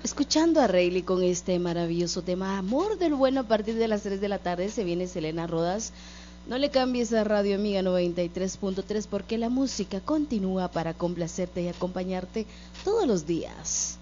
escuchando a Reilly con este maravilloso tema Amor del Bueno. A partir de las 3 de la tarde se viene Selena Rodas. No le cambies a Radio Amiga 93.3 porque la música continúa para complacerte y acompañarte todos los días.